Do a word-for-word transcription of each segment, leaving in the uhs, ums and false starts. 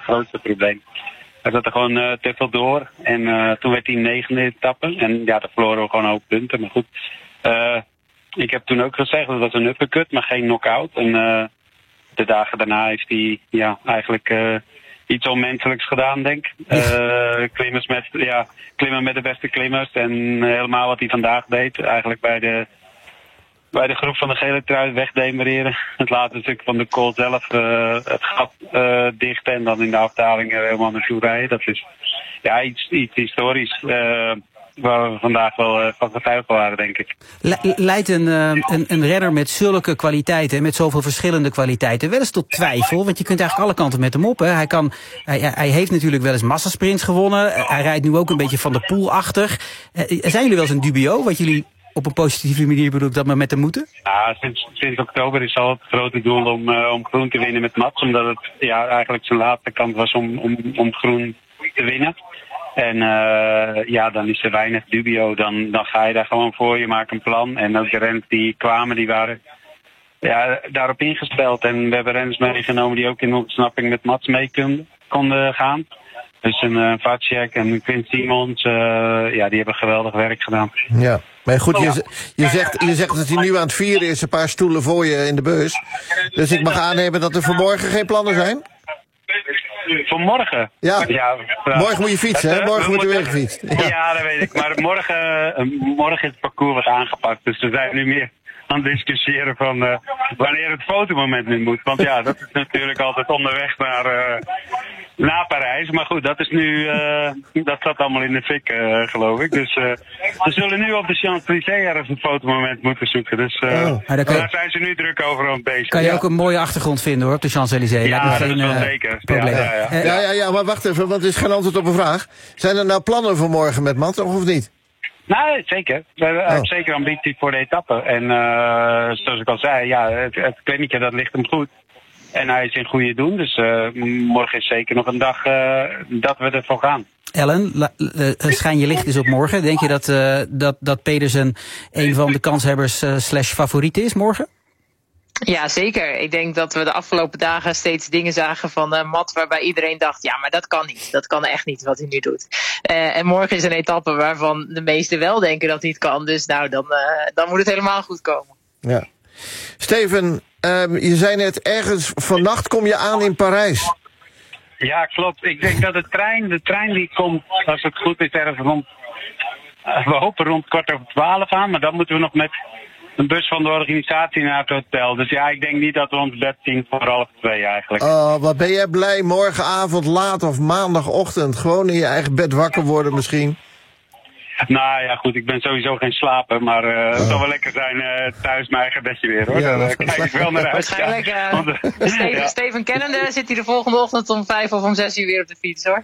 grootste probleem. Hij zat er gewoon uh, te veel door. En uh, toen werd hij negende etappe. En ja, dan verloren we gewoon een hoop punten. Maar goed, uh, ik heb toen ook gezegd, dat was een uppercut, maar geen knock-out. En uh, de dagen daarna heeft hij ja, eigenlijk uh, iets onmenselijks gedaan, denk ik. Uh, klimmers met, ja, klimmen met de beste klimmers. En helemaal wat hij vandaag deed, eigenlijk bij de... bij de groep van de gele trui wegdemereren. Het laatste stuk van de call zelf uh, het gat uh, dichten en dan in de afdaling er helemaal naartoe rijden. Dat is ja, iets, iets historisch uh, waar we vandaag wel uh, van getuigen waren, denk ik. Le- leidt een, uh, een, een renner met zulke kwaliteiten, met zoveel verschillende kwaliteiten, wel eens tot twijfel? Want je kunt eigenlijk alle kanten met hem op. Hè. Hij, kan, hij, hij heeft natuurlijk wel eens massasprints gewonnen. Hij rijdt nu ook een beetje van de pool-achtig. Uh, zijn jullie wel eens een dubio, wat jullie op een positieve manier bedoel ik dat we met hem moeten? Ja, sinds, sinds oktober is al het grote doel om, uh, om groen te winnen met Mats. Omdat het ja, eigenlijk zijn laatste kans was om, om, om groen te winnen. En uh, ja, dan is er weinig dubio. Dan, dan ga je daar gewoon voor, je maakt een plan. En ook de renners die kwamen, die waren ja, daarop ingesteld. En we hebben renners meegenomen die ook in ontsnapping met Mats mee konden, konden gaan. Dus een uh, Vacek en Quint Simons, uh, ja, die hebben geweldig werk gedaan. Ja, maar goed, je, je, zegt, je zegt dat hij nu aan het vieren is, een paar stoelen voor je in de bus. Dus ik mag aannemen dat er voor morgen geen plannen zijn? Voor morgen? Ja, ja morgen moet je fietsen, hè? Morgen moet je weer gefietst. Ja. ja, dat weet ik. Maar morgen, morgen is het parcours wat aangepakt. Dus we zijn nu meer aan het discussiëren van uh, wanneer het fotomoment nu moet. Want ja, dat is natuurlijk altijd onderweg naar, uh, naar Parijs. Maar goed, dat is nu, uh, dat zat allemaal in de fik, uh, geloof ik. Dus uh, we zullen nu op de Champs-Élysées ergens een fotomoment moeten zoeken. Dus uh, oh. daar je, zijn ze nu druk over aan bezig. Kan je ook een mooie achtergrond vinden hoor, op de Champs-Élysées? Ja, dat geen, is wel uh, zeker. Probleem. Ja, ja, ja. Ja, ja, ja, maar wacht even, want het is geen antwoord op een vraag. Zijn er nou plannen voor morgen met Mats, of niet? Nou, zeker. We hebben oh. zeker ambitie voor de etappe. En uh, zoals ik al zei, ja, het, het klimmetje dat ligt hem goed. En hij is in goede doen. Dus uh, morgen is zeker nog een dag uh, dat we ervoor gaan. Ellen, la, uh, schijn je licht is op morgen. Denk je dat, uh, dat, dat Pedersen een van de kanshebbers uh, slash favorieten is morgen? Ja, zeker. Ik denk dat we de afgelopen dagen steeds dingen zagen van uh, Matt waarbij iedereen dacht, ja, maar dat kan niet. Dat kan echt niet wat hij nu doet. Uh, en morgen is een etappe waarvan de meesten wel denken dat hij het kan. Dus nou, dan, uh, dan moet het helemaal goed komen. Ja. Steven, uh, je zei net, ergens vannacht kom je aan in Parijs. Ja, klopt. Ik denk dat de trein, de trein die komt, als het goed is, ergens rond, uh, we hopen rond kwart over twaalf aan. Maar dan moeten we nog met een bus van de organisatie naar het hotel. Dus ja, ik denk niet dat we ons bed zien voor half twee eigenlijk. Oh, wat ben jij blij, morgenavond laat of maandagochtend. Gewoon in je eigen bed wakker worden misschien. Nou ja, goed, ik ben sowieso geen slaper, maar uh, het oh. zal wel lekker zijn uh, thuis mijn eigen bedje weer, hoor. Ja, daar kijk ik wel naar uit. Waarschijnlijk, uh, Want, uh, Steven, ja. Steven kennende zit hij de volgende ochtend om vijf of om zes uur weer op de fiets, hoor.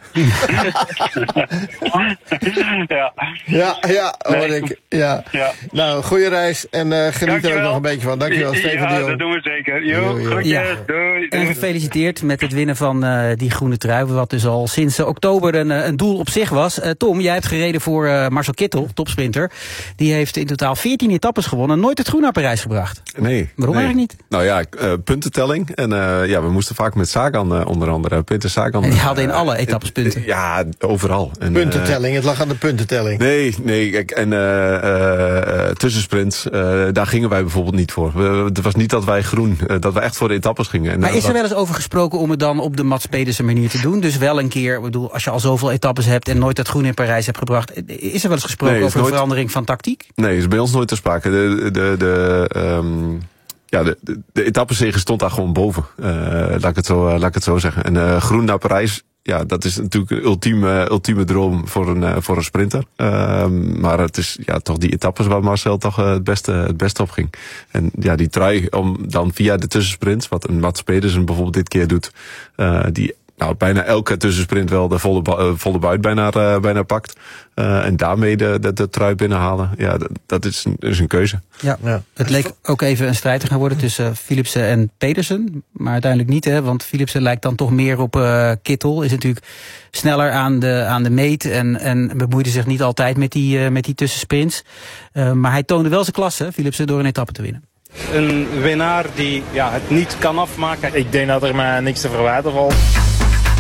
ja. Ja, ja, hoor nee. ik. Ja. Ja. Nou, goede reis en uh, geniet er ook nog een beetje van. Dankjewel, Steven Ja, Dion. dat doen we zeker. Jo, groetjes, ja. doei, doei. En gefeliciteerd met het winnen van uh, die groene trui, wat dus al sinds uh, oktober een, een doel op zich was. Uh, Tom, jij hebt gereden voor uh, Marcel Kittel, topsprinter. Die heeft in totaal veertien etappes gewonnen en nooit het groen naar Parijs gebracht. Nee. Waarom nee. eigenlijk niet? Nou ja, uh, puntentelling. En uh, ja, we moesten vaak met Sagan uh, onder andere. Peter Sagan. En die haalde in alle etappes punten. Uh, ja, overal. En, puntentelling, uh, het lag aan de puntentelling. Nee, nee. Kijk, en uh, uh, tussensprints, uh, daar gingen wij bijvoorbeeld niet voor. We, het was niet dat wij groen, uh, dat we echt voor de etappes gingen. En, maar uh, is er wel eens over gesproken om het dan op de Mats Pedersen manier te doen? Dus wel een keer, ik bedoel, als je al zoveel etappes hebt en nooit dat groen in Parijs hebt gebracht, is er wel eens gesproken nee, over een nooit, verandering van tactiek? Nee, is bij ons nooit ter sprake. De, de, de, um, ja, de, de, de etappenzege stond daar gewoon boven. Uh, laat, ik het zo, uh, laat ik het zo zeggen. En uh, groen naar Parijs, ja, dat is natuurlijk een ultieme, ultieme droom voor een, uh, voor een sprinter. Uh, maar het is ja, toch die etappes waar Marcel toch uh, het, beste, het beste op ging. En ja, die trui om dan via de tussensprints, wat een Mats Pedersen bijvoorbeeld dit keer doet, uh, die nou, bijna elke tussensprint wel de volle, uh, volle buit bijna, uh, bijna pakt. Uh, en daarmee de, de, de trui binnenhalen. Ja, dat, dat is, een, is een keuze. Ja, ja, het leek ook even een strijd te gaan worden tussen uh, Philipsen en Pedersen. Maar uiteindelijk niet, hè, want Philipsen lijkt dan toch meer op uh, Kittel. Is natuurlijk sneller aan de, aan de meet en, en bemoeide zich niet altijd met die, uh, met die tussensprints. Uh, maar hij toonde wel zijn klasse, Philipsen, door een etappe te winnen. Een winnaar die ja, het niet kan afmaken. Ik denk dat er mij niks te verwijten valt.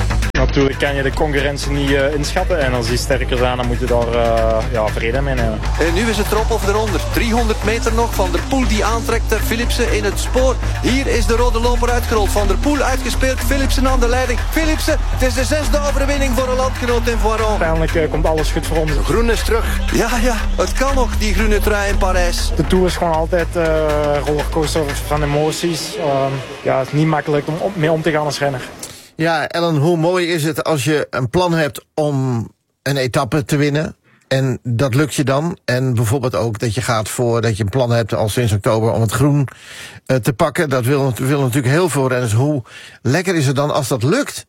natuurlijk kan je de concurrentie niet uh, inschatten. En als die sterker zijn, dan moet je daar uh, ja, vrede mee nemen. En nu is het erop of eronder. driehonderd meter nog. Van der Poel die aantrekt ter Philipsen in het spoor. Hier is de rode loper uitgerold. Van der Poel uitgespeeld. Philipsen aan de leiding. Philipsen, het is de zesde overwinning voor een landgenoot in Voiron. Uiteindelijk uh, komt alles goed voor ons. De groen is terug. Ja, ja, het kan nog, die groene trui in Parijs. De Tour is gewoon altijd uh, rollercoaster van emoties. Uh, ja, het is niet makkelijk om op, mee om te gaan als renner. Ja, Ellen, hoe mooi is het als je een plan hebt om een etappe te winnen? En dat lukt je dan. En bijvoorbeeld ook dat je gaat voor dat je een plan hebt al sinds oktober om het groen uh, te pakken. Dat wil, wil natuurlijk heel veel renners. Hoe lekker is het dan als dat lukt?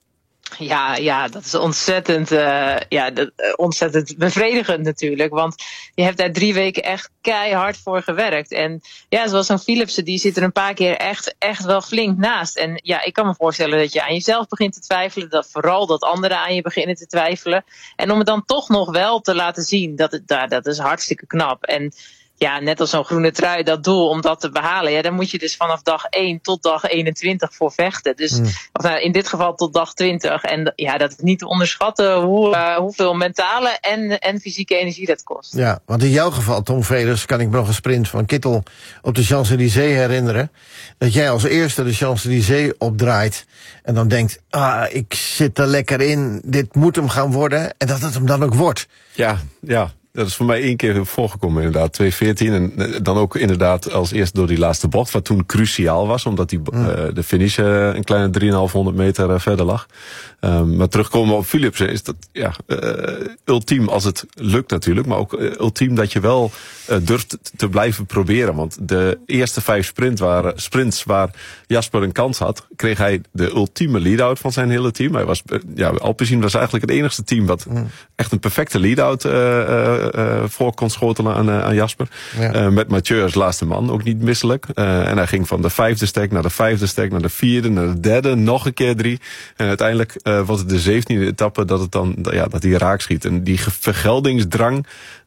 Ja, ja, dat is ontzettend, uh, ja, dat, uh, ontzettend bevredigend natuurlijk. Want je hebt daar drie weken echt keihard voor gewerkt. En ja, zoals zo'n Philipsen, die zit er een paar keer echt, echt wel flink naast. En ja, ik kan me voorstellen dat je aan jezelf begint te twijfelen. Dat vooral dat anderen aan je beginnen te twijfelen. En om het dan toch nog wel te laten zien, dat, het, dat, dat is hartstikke knap. En ja, net als zo'n groene trui, dat doel om dat te behalen, ja, daar moet je dus vanaf dag één tot dag eenentwintig voor vechten. Dus mm. of nou, in dit geval tot dag twintig. En ja, dat is niet te onderschatten hoe, uh, hoeveel mentale en, en fysieke energie dat kost. Ja, want in jouw geval, Tom Velers, kan ik me nog een sprint van Kittel op de Champs-Élysées herinneren. Dat jij als eerste de Champs-Élysées opdraait en dan denkt, ah, ik zit er lekker in, dit moet hem gaan worden. En dat het hem dan ook wordt. Ja, ja. Dat is voor mij één keer voorgekomen inderdaad, twee veertien. En dan ook inderdaad als eerst door die laatste bocht, wat toen cruciaal was, omdat die, mm. uh, de finish uh, een kleine drieënhalfhonderd meter uh, verder lag. Um, maar terugkomen op Philipsen is dat ja, uh, ultiem als het lukt natuurlijk, maar ook uh, ultiem dat je wel uh, durft te blijven proberen. Want de eerste vijf sprint waren, sprints waar Jasper een kans had, kreeg hij de ultieme lead-out van zijn hele team. Hij was, uh, ja, Alpecin was eigenlijk het enigste team wat mm. echt een perfecte lead-out uh, uh, Uh, voor kon schotelen aan, uh, aan Jasper. Ja. Uh, met Mathieu als laatste man, ook niet misselijk. Uh, en hij ging van de vijfde stek naar de vijfde stek, naar de vierde, naar de derde, nog een keer drie. En uiteindelijk uh, was het de zeventiende etappe dat het dan, ja, dat hij raak schiet. En die vergeldingsdrang,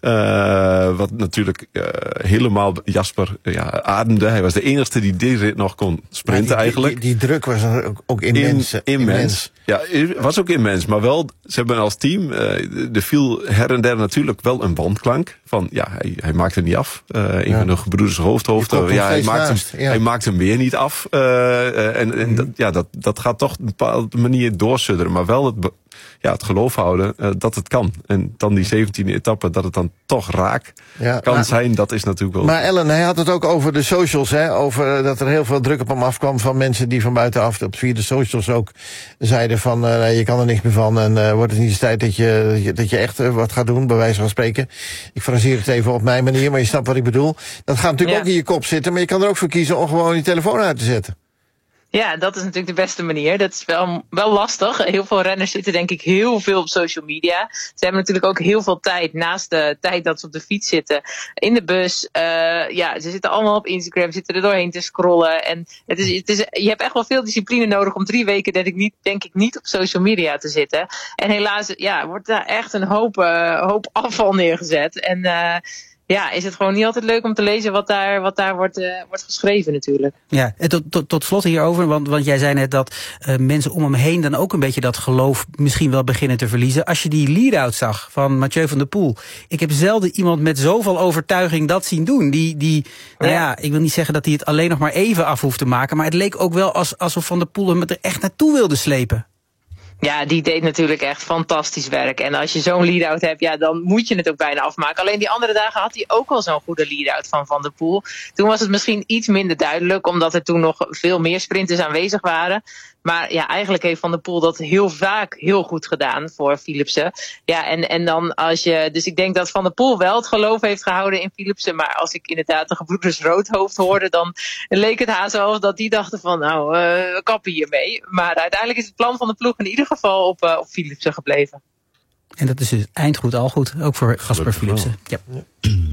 uh, wat natuurlijk uh, helemaal Jasper ja, ademde. Hij was de enige die die rit nog kon sprinten die, eigenlijk. Die, die, die druk was ook, ook immens. In, immens. immens. Ja, was ook immens. Maar wel, ze hebben als team, uh, er viel her en der natuurlijk wel een bandklank. Van ja, hij, hij maakt hem niet af. Uh, een ja. van de gebroeders hoofdhoofd. Uh, ja, hij maakt, hem, ja. hij maakt hem weer niet af. Uh, uh, en en mm. dat, ja, dat, dat gaat toch op een bepaalde manier doorsudderen. Maar wel het, ja, het geloof houden uh, dat het kan. En dan die zeventiende etappe, dat het dan toch raak ja, kan maar, zijn. Dat is natuurlijk wel... Maar Ellen, hij had het ook over de socials. Hè? Over dat er heel veel druk op hem afkwam van mensen die van buitenaf op via de socials ook zeiden van uh, nee, je kan er niks meer van. En uh, wordt het niet eens tijd dat je, dat je echt uh, wat gaat doen, bij wijze van spreken. Ik fraseer het even op mijn manier, maar je snapt wat ik bedoel. Dat gaat natuurlijk ja. ook in je kop zitten, maar je kan er ook voor kiezen om gewoon je telefoon uit te zetten. Ja, dat is natuurlijk de beste manier. Dat is wel, wel lastig. Heel veel renners zitten denk ik heel veel op social media. Ze hebben natuurlijk ook heel veel tijd naast de tijd dat ze op de fiets zitten. In de bus. Uh, ja, ze zitten allemaal op Instagram, zitten er doorheen te scrollen. En het is, het is, je hebt echt wel veel discipline nodig om drie weken denk ik niet, denk ik, niet op social media te zitten. En helaas ja, wordt daar echt een hoop, uh, hoop afval neergezet. En uh, ja, is het gewoon niet altijd leuk om te lezen wat daar, wat daar wordt, uh, wordt geschreven natuurlijk. Ja, en tot, tot, tot slot hierover, want, want jij zei net dat uh, mensen om hem heen dan ook een beetje dat geloof misschien wel beginnen te verliezen. Als je die lead-out zag van Mathieu van der Poel. Ik heb zelden iemand met zoveel overtuiging dat zien doen. Die, die nou ja, ik wil niet zeggen dat hij het alleen nog maar even af hoeft te maken, maar het leek ook wel als, alsof Van der Poel hem er echt naartoe wilde slepen. Ja, die deed natuurlijk echt fantastisch werk. En als je zo'n lead-out hebt, ja, dan moet je het ook bijna afmaken. Alleen die andere dagen had hij ook al zo'n goede lead-out van Van der Poel. Toen was het misschien iets minder duidelijk, omdat er toen nog veel meer sprinters aanwezig waren. Maar ja, eigenlijk heeft Van der Poel dat heel vaak heel goed gedaan voor Philipsen. Ja, en, en dan als je, dus ik denk dat Van der Poel wel het geloof heeft gehouden in Philipsen. Maar als ik inderdaad de gebroeders Roodhoofd hoorde, dan leek het haast wel dat die dachten van, nou, uh, we kappen hiermee. Maar uiteindelijk is het plan van de ploeg in ieder geval op, uh, op Philipsen gebleven. En dat is dus eind goed al goed, ook voor Jasper Philipsen. Ja.